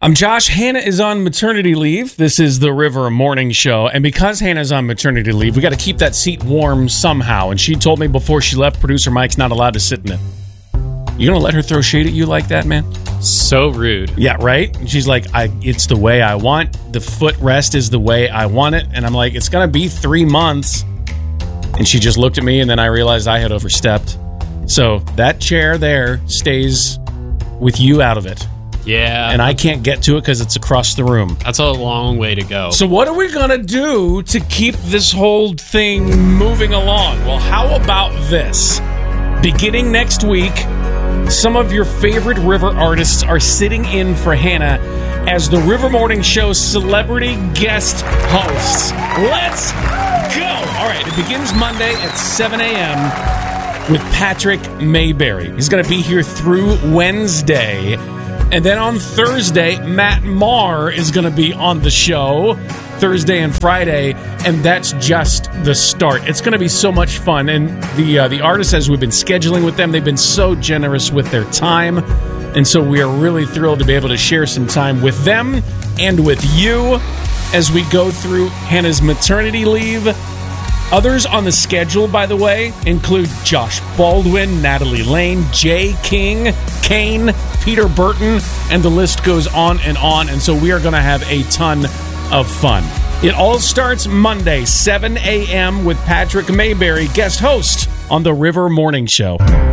I'm Josh. Hannah is on maternity leave. This is the River Morning Show. And because Hannah's on maternity leave, we got to keep that seat warm somehow. And she told me before she left, producer Mike's not allowed to sit in it. You going to let her throw shade at you like that, man? So rude. Yeah, right? And she's like, it's the way I want. The footrest is the way I want it. And I'm like, it's going to be 3 months. And she just looked at me, and then I realized I had overstepped. So that chair there stays with you out of it. Yeah. And I can't get to it because it's across the room. That's a long way to go. So what are we going to do to keep this whole thing moving along? Well, how about this? Beginning next week, some of your favorite River artists are sitting in for Hannah as the River Morning Show celebrity guest hosts. Let's go! All right, it begins Monday at 7 a.m. with Patrick Mayberry. He's going to be here through Wednesday. And then on Thursday, Matt Maher is going to be on the show Thursday and Friday, and that's just the start. It's going to be so much fun, and the artists, as we've been scheduling with them, they've been so generous with their time, and so we are really thrilled to be able to share some time with them and with you as we go through Hannah's maternity leave. Others on the schedule, by the way, include Josh Baldwin, Natalie Lane, Jay King, Kane, Peter Burton, and the list goes on. And so we are going to have a ton of fun. It all starts Monday, 7 a.m. with Patrick Mayberry, guest host on the River Morning Show.